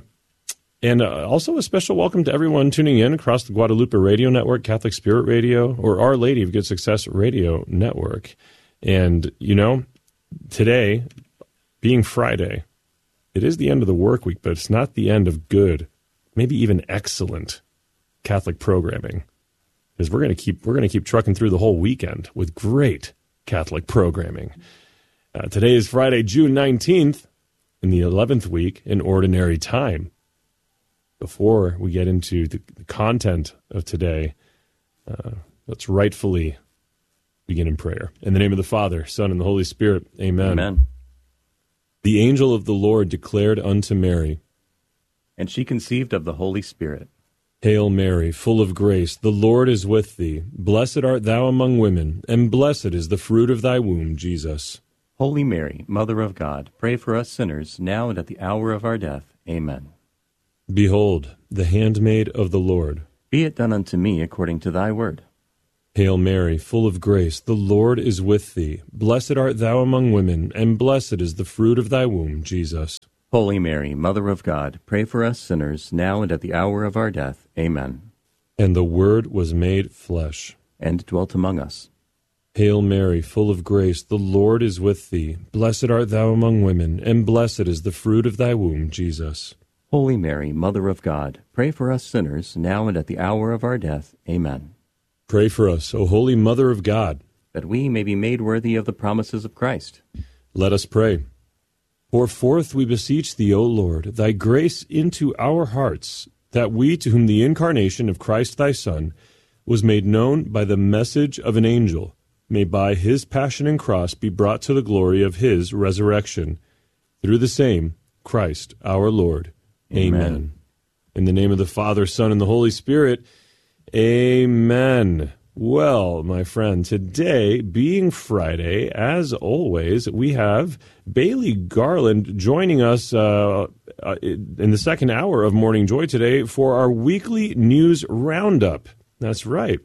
also a special welcome to everyone tuning in across the Guadalupe Radio Network, Catholic Spirit Radio, or Our Lady of Good Success Radio Network. And, you know, today, being Friday, it is the end of the work week, but it's not the end of good, maybe even excellent Catholic programming. Because we're going to keep trucking through the whole weekend with great Catholic programming. Today is Friday, June 19th, in the 11th week in Ordinary Time. Before we get into the content of today, let's rightfully begin in prayer. In the name of the Father, Son, and the Holy Spirit, amen. Amen. The angel of the Lord declared unto Mary, and she conceived of the Holy Spirit. Hail Mary, full of grace, the Lord is with thee. Blessed art thou among women, and blessed is the fruit of thy womb, Jesus. Holy Mary, Mother of God, pray for us sinners, now and at the hour of our death. Amen. Behold, the handmaid of the Lord. Be it done unto me according to thy word. Hail Mary, full of grace, the Lord is with thee. Blessed art thou among women, and blessed is the fruit of thy womb, Jesus. Holy Mary, Mother of God, pray for us sinners, now and at the hour of our death. Amen. And the Word was made flesh, and dwelt among us. Hail Mary, full of grace, the Lord is with thee. Blessed art thou among women, and blessed is the fruit of thy womb, Jesus. Holy Mary, Mother of God, pray for us sinners, now and at the hour of our death. Amen. Pray for us, O Holy Mother of God, that we may be made worthy of the promises of Christ. Let us pray. Pour forth, we beseech thee, O Lord, thy grace into our hearts, that we, to whom the incarnation of Christ thy Son was made known by the message of an angel, may by his passion and cross be brought to the glory of his resurrection. Through the same Christ our Lord. Amen. In the name of the Father, Son, and the Holy Spirit, amen. Well, my friend, today, being Friday, as always, we have Bailey Garland joining us in the second hour of Morning Joy today for our weekly news roundup. That's right.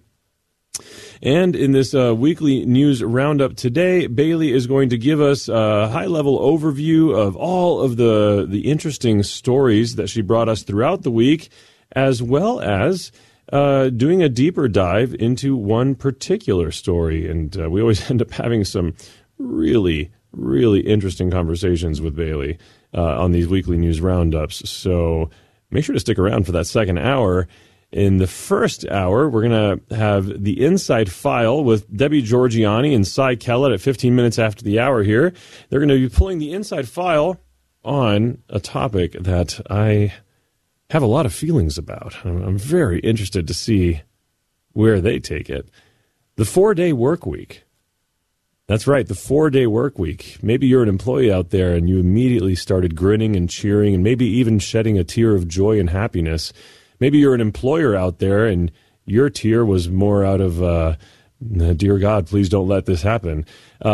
And in this weekly news roundup today, Bailey is going to give us a high-level overview of all of the interesting stories that she brought us throughout the week, as well as doing a deeper dive into one particular story. And we always end up having some really, really interesting conversations with Bailey on these weekly news roundups. So make sure to stick around for that second hour. In the first hour, we're going to have the Inside File with Debbie Georgiani and Cy Kellett at 15 minutes after the hour here. They're going to be pulling the Inside File on a topic that I have a lot of feelings about. I'm very interested to see where they take it. The 4-day work week. That's right, the 4-day work week. Maybe you're an employee out there and you immediately started grinning and cheering and maybe even shedding a tear of joy and happiness. Maybe you're an employer out there and your tear was more out of, dear God, please don't let this happen.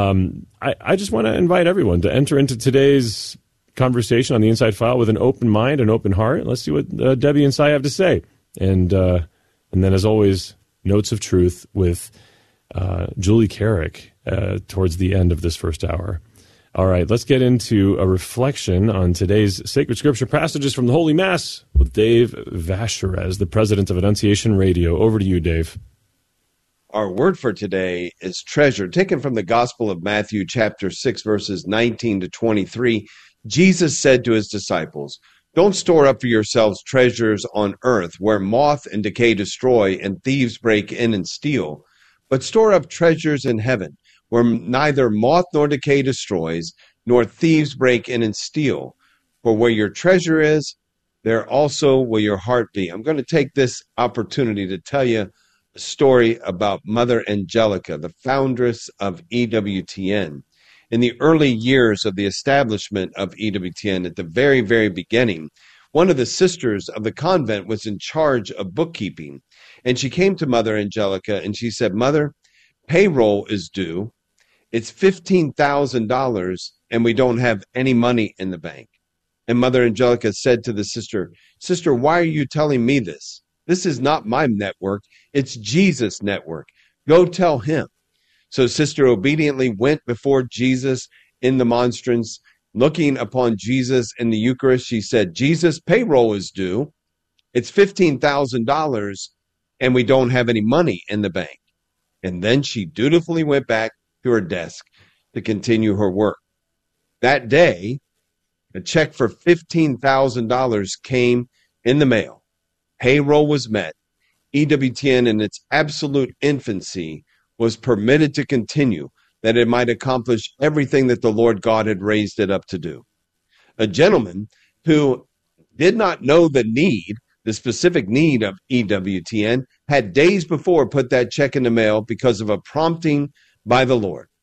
I just want to invite everyone to enter into today's conversation on the Inside File with an open mind and open heart. Let's see what Debbie and Cy have to say. And then, as always, Notes of Truth with Julie Carrick towards the end of this first hour. All right, let's get into a reflection on today's sacred scripture passages from the Holy Mass with Dave Vacherez, the president of Annunciation Radio. Over to you, Dave. Our word for today is treasure, taken from the Gospel of Matthew, chapter 6, verses 19 to 23. Jesus said to his disciples, "Don't store up for yourselves treasures on earth, where moth and decay destroy and thieves break in and steal, but store up treasures in heaven, where neither moth nor decay destroys, nor thieves break in and steal. For where your treasure is, there also will your heart be." I'm going to take this opportunity to tell you a story about Mother Angelica, the foundress of EWTN. In the early years of the establishment of EWTN, at the very, very beginning, one of the sisters of the convent was in charge of bookkeeping. And she came to Mother Angelica and she said, "Mother, payroll is due. It's $15,000 and we don't have any money in the bank." And Mother Angelica said to the sister, "Sister, why are you telling me this? This is not my network. It's Jesus' network. Go tell him." So Sister obediently went before Jesus in the monstrance, looking upon Jesus in the Eucharist. She said, "Jesus, payroll is due. It's $15,000 and we don't have any money in the bank." And then she dutifully went back to her desk to continue her work. That day, a check for $15,000 came in the mail. Payroll was met. EWTN, in its absolute infancy, was permitted to continue, that it might accomplish everything that the Lord God had raised it up to do. A gentleman who did not know the need, the specific need of EWTN, had days before put that check in the mail because of a prompting by the Lord.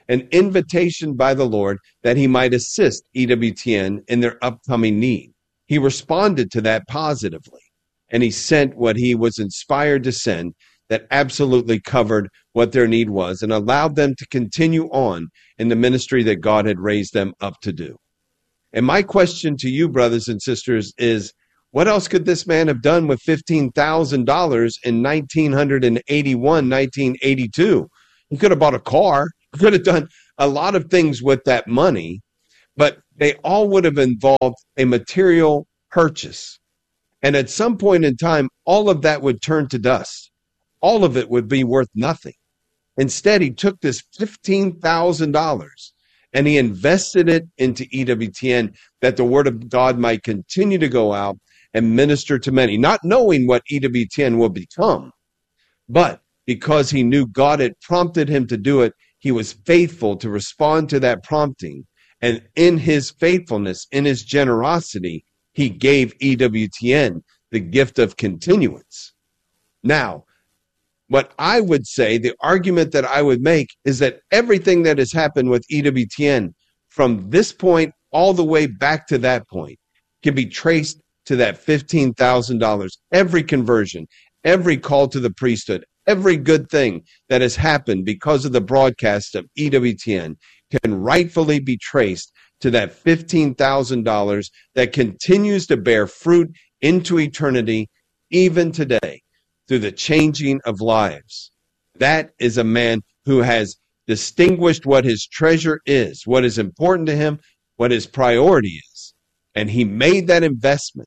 an invitation by the Lord that he might assist EWTN in their upcoming need. He responded to that positively, and he sent what he was inspired to send that absolutely covered what their need was and allowed them to continue on in the ministry that God had raised them up to do. And my question to you, brothers and sisters, is what else could this man have done with $15,000 in 1981, 1982? He could have bought a car. He could have done a lot of things with that money, but they all would have involved a material purchase. And at some point in time, all of that would turn to dust. All of it would be worth nothing. Instead, he took this $15,000 and he invested it into EWTN that the word of God might continue to go out and minister to many, not knowing what EWTN will become. But because he knew God had prompted him to do it, he was faithful to respond to that prompting. And in his faithfulness, in his generosity, he gave EWTN the gift of continuance. Now, what I would say, the argument that I would make is that everything that has happened with EWTN from this point all the way back to that point can be traced to that $15,000. Every conversion, every call to the priesthood, every good thing that has happened because of the broadcast of EWTN can rightfully be traced to that $15,000 that continues to bear fruit into eternity, even today, through the changing of lives. That is a man who has distinguished what his treasure is, what is important to him, what his priority is. And he made that investment,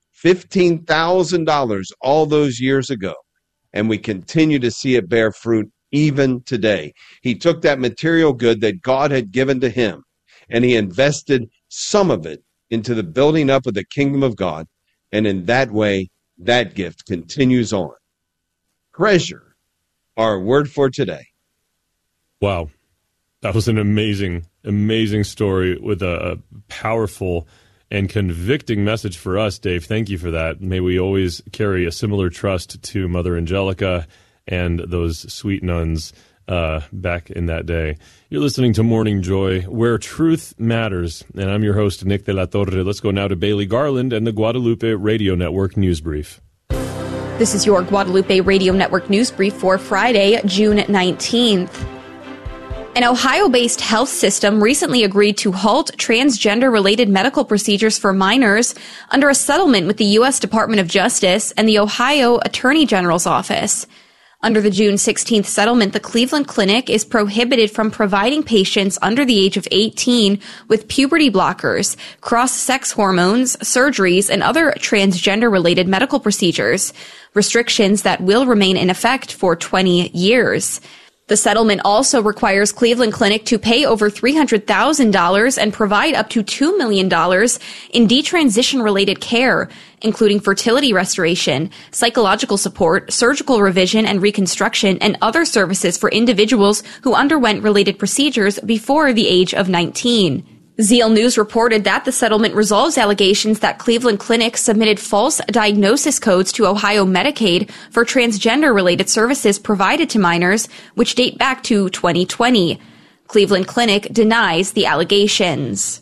$15,000 all those years ago. And we continue to see it bear fruit even today. He took that material good that God had given to him, and he invested some of it into the building up of the kingdom of God. And in that way, that gift continues on. Treasure, our word for today. Wow. That was an amazing, amazing story with a powerful and convicting message for us, Dave. Thank you for that. May we always carry a similar trust to Mother Angelica and those sweet nuns back in that day. You're listening to Morning Joy, where truth matters. And I'm your host, Nick de la Torre. Let's go now to Bailey Garland and the Guadalupe Radio Network News Brief. This is your Guadalupe Radio Network News Brief for Friday, June 19th. An Ohio-based health system recently agreed to halt transgender-related medical procedures for minors under a settlement with the U.S. Department of Justice and the Ohio Attorney General's office. Under the June 16th settlement, the Cleveland Clinic is prohibited from providing patients under the age of 18 with puberty blockers, cross-sex hormones, surgeries, and other transgender-related medical procedures, restrictions that will remain in effect for 20 years. The settlement also requires Cleveland Clinic to pay over $300,000 and provide up to $2 million in detransition-related care, including fertility restoration, psychological support, surgical revision and reconstruction, and other services for individuals who underwent related procedures before the age of 19. Zeal News reported that the settlement resolves allegations that Cleveland Clinic submitted false diagnosis codes to Ohio Medicaid for transgender-related services provided to minors, which date back to 2020. Cleveland Clinic denies the allegations.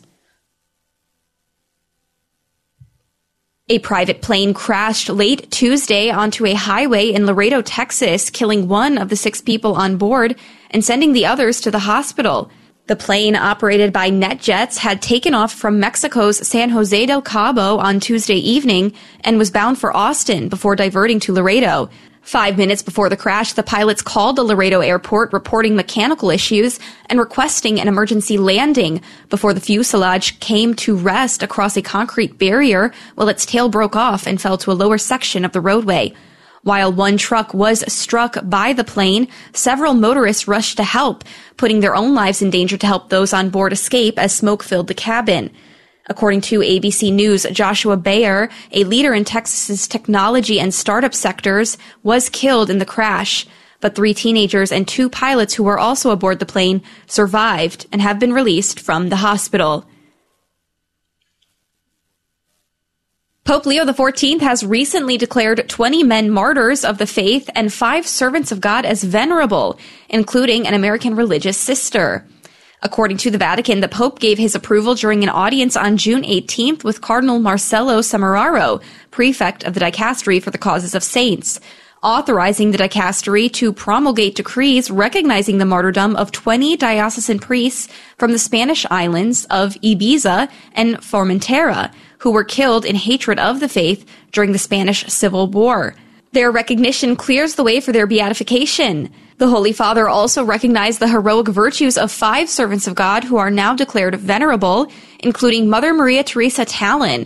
A private plane crashed late Tuesday onto a highway in Laredo, Texas, killing one of the 6 people on board and sending the others to the hospital. The plane, operated by NetJets, had taken off from Mexico's San Jose del Cabo on Tuesday evening and was bound for Austin before diverting to Laredo. 5 minutes before the crash, the pilots called the Laredo airport reporting mechanical issues and requesting an emergency landing before the fuselage came to rest across a concrete barrier while its tail broke off and fell to a lower section of the roadway. While one truck was struck by the plane, several motorists rushed to help, putting their own lives in danger to help those on board escape as smoke filled the cabin. According to ABC News, Joshua Bayer, a leader in Texas's technology and startup sectors, was killed in the crash. But 3 teenagers and 2 pilots who were also aboard the plane survived and have been released from the hospital. Pope Leo XIV has recently declared 20 men martyrs of the faith and 5 servants of God as venerable, including an American religious sister. According to the Vatican, the Pope gave his approval during an audience on June 18th with Cardinal Marcello Semeraro, prefect of the Dicastery for the Causes of Saints, authorizing the dicastery to promulgate decrees recognizing the martyrdom of 20 diocesan priests from the Spanish islands of Ibiza and Formentera, who were killed in hatred of the faith during the Spanish Civil War. Their recognition clears the way for their beatification. The Holy Father also recognized the heroic virtues of 5 servants of God who are now declared venerable, including Mother Maria Teresa Tallon,